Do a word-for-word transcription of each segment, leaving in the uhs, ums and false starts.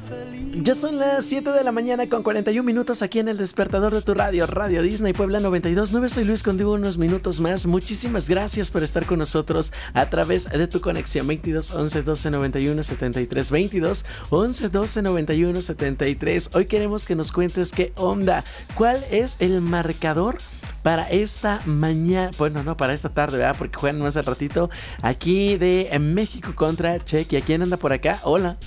Ya son las siete de la mañana con cuarenta y un minutos aquí en el despertador de tu radio, Radio Disney Puebla noventa y dos punto nueve. Soy Luis, contigo unos minutos más. Muchísimas gracias por estar con nosotros a través de tu conexión veintidós once doce noventa y uno setenta y tres, veintidós once doce noventa y uno setenta y tres. Hoy queremos que nos cuentes qué onda, cuál es el marcador para esta mañana, bueno, no, para esta tarde, ¿verdad? Porque juegan más al ratito aquí de México contra Chequia. ¿Quién anda por acá? Hola.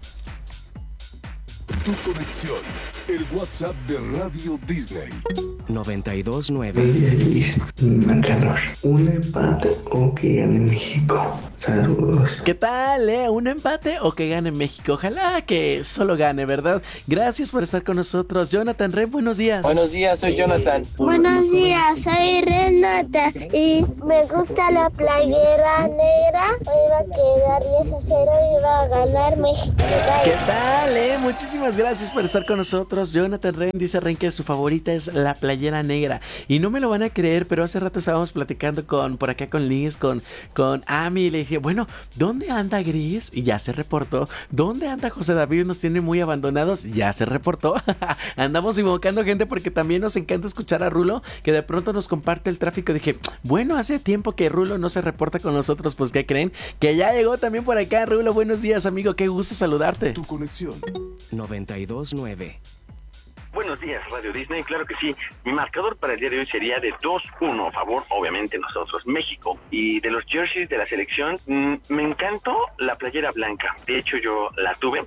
Tu conexión, el WhatsApp de Radio Disney. noventa y dos nueve. Marcador, un empate o que gane México. Saludos. ¿Qué tal, eh? ¿Un empate o que gane México? Ojalá que solo gane, ¿verdad? Gracias por estar con nosotros. Jonathan Ren, buenos días. Buenos días, soy Jonathan. Buenos días, soy Renata y me gusta la playera negra. Hoy va a quedar diez a cero y va a ganar México. ¿Qué tal, eh? Muchísimas gracias por estar con nosotros. Jonathan Ren dice Ren que su favorita es la playera negra. Y no me lo van a creer, pero hace rato estábamos platicando con por acá con Liz, con, con Ami, y le dije, bueno, ¿dónde anda Gris? Y ya se reportó. ¿Dónde anda José David? Nos tiene muy abandonados. Ya se reportó. Andamos invocando gente porque también nos encanta escuchar a Rulo, que de pronto nos comparte el tráfico. Dije, bueno, hace tiempo que Rulo no se reporta con nosotros. Pues, ¿qué creen? Que ya llegó también por acá. Rulo, buenos días, amigo. Qué gusto saludarte. Tu conexión. noventa y dos nueve. Buenos días, Radio Disney, claro que sí. Mi marcador para el día de hoy sería de dos uno a favor, obviamente nosotros, México. Y de los jerseys de la selección, mmm, me encantó la playera blanca. De hecho, yo la tuve.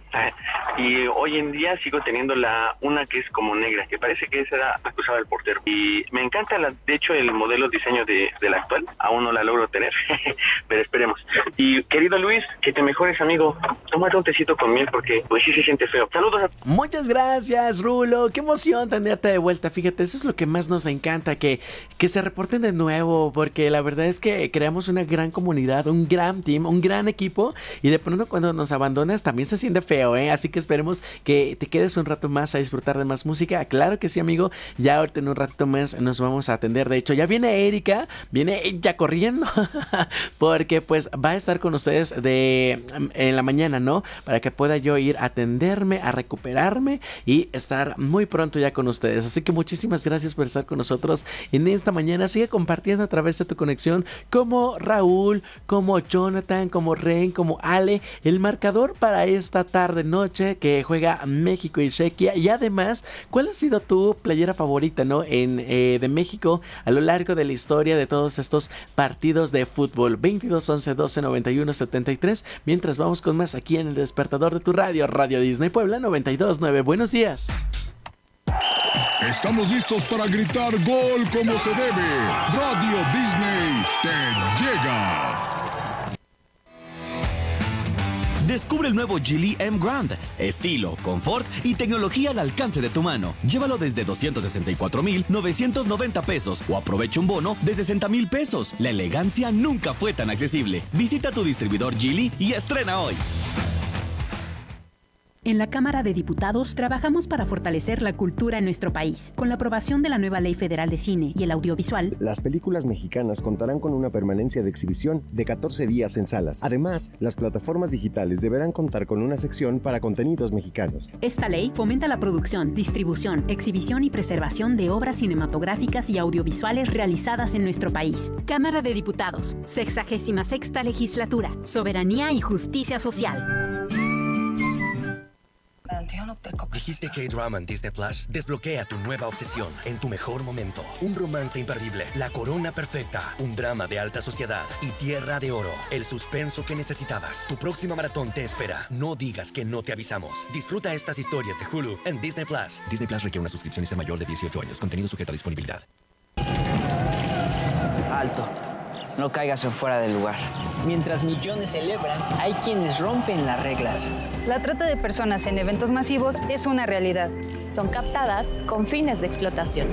Y hoy en día sigo teniendo la una que es como negra, que parece que esa era la que usaba el portero. Y me encanta, la, de hecho, el modelo diseño de, de la actual. Aún no la logro tener, pero esperemos. Y querido Luis, que te mejores, amigo. Tómate un tecito con miel porque pues sí se siente feo. Saludos a... Muchas gracias, Rulo. Qué emoción tenerte de vuelta. Fíjate, eso es lo que más nos encanta, que, que se reporten de nuevo, porque la verdad es que creamos una gran comunidad, un gran team, un gran equipo, y de pronto cuando nos abandonas también se siente feo, ¿eh? Así que esperemos que te quedes un rato más a disfrutar de más música. Claro que sí, amigo. Ya ahorita en un rato más nos vamos a atender. De hecho, ya viene Erika, viene ella corriendo, porque pues va a estar con ustedes de en la mañana, ¿no? Para que pueda yo ir a atenderme, a recuperarme y estar muy pronto ya con ustedes. Así que muchísimas gracias por estar con nosotros en esta mañana. Sigue compartiendo a través de tu conexión como Raúl, como Jonathan, como Ren, como Ale, el marcador para esta tarde noche que juega México y Chequia. Y además, ¿cuál ha sido tu playera favorita, no? En, eh, de México a lo largo de la historia de todos estos partidos de fútbol. veintidós once doce noventa y uno setenta y tres. Mientras vamos con más aquí en el despertador de tu radio, Radio Disney Puebla noventa y dos nueve. Buenos días. Estamos listos para gritar gol como se debe. Radio Disney te llega. Descubre el nuevo Geely M Grand. Estilo, confort y tecnología al alcance de tu mano. Llévalo desde doscientos sesenta y cuatro mil novecientos noventa pesos o aprovecha un bono de sesenta mil pesos. La elegancia nunca fue tan accesible. Visita tu distribuidor Geely y estrena hoy. En la Cámara de Diputados trabajamos para fortalecer la cultura en nuestro país. Con la aprobación de la nueva Ley Federal de Cine y el Audiovisual, las películas mexicanas contarán con una permanencia de exhibición de catorce días en salas. Además, las plataformas digitales deberán contar con una sección para contenidos mexicanos. Esta ley fomenta la producción, distribución, exhibición y preservación de obras cinematográficas y audiovisuales realizadas en nuestro país. Cámara de Diputados, sexagésima sexta Legislatura, Soberanía y Justicia Social. Dijiste K-Drama en Disney Plus. Desbloquea tu nueva obsesión en tu mejor momento. Un romance imperdible, la corona perfecta, un drama de alta sociedad y Tierra de Oro. El suspenso que necesitabas. Tu próxima maratón te espera. No digas que no te avisamos. Disfruta estas historias de Hulu en Disney Plus. Disney Plus requiere una suscripción y ser mayor de dieciocho años. Contenido sujeto a disponibilidad. Alto. No caigas en fuera del lugar. Mientras millones celebran, hay quienes rompen las reglas. La trata de personas en eventos masivos es una realidad. Son captadas con fines de explotación.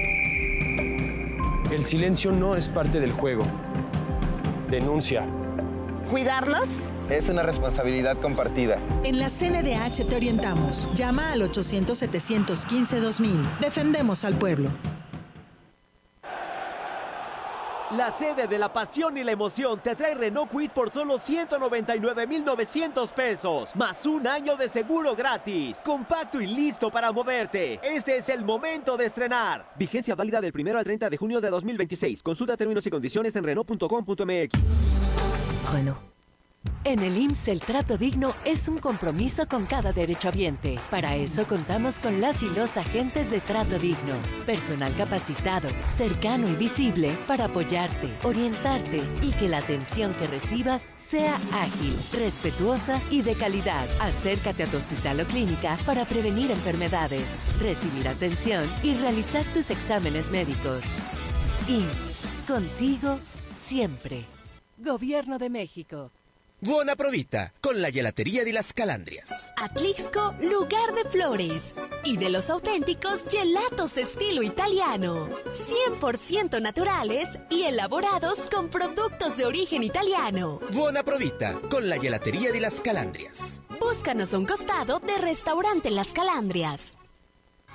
El silencio no es parte del juego. Denuncia. ¿Cuidarlos? Es una responsabilidad compartida. En la C N D H te orientamos. Llama al ochocientos setecientos quince dos mil. Defendemos al pueblo. La sede de la pasión y la emoción te trae Renault Kwid por solo ciento noventa y nueve mil novecientos pesos, más un año de seguro gratis. Compacto y listo para moverte. Este es el momento de estrenar. Vigencia válida del primero al treinta de junio de dos mil veintiséis. Consulta términos y condiciones en renault punto com punto m x. Renault. En el I M S S el trato digno es un compromiso con cada derechohabiente. Para eso contamos con las y los agentes de trato digno. Personal capacitado, cercano y visible para apoyarte, orientarte y que la atención que recibas sea ágil, respetuosa y de calidad. Acércate a tu hospital o clínica para prevenir enfermedades, recibir atención y realizar tus exámenes médicos. I M S S, contigo siempre. Gobierno de México. Buona provita con la gelatería de las Calandrias. Atlixco, lugar de flores y de los auténticos gelatos estilo italiano, cien por ciento naturales y elaborados con productos de origen italiano. Buona provita con la gelatería de las Calandrias. Búscanos a un costado de Restaurante Las Calandrias.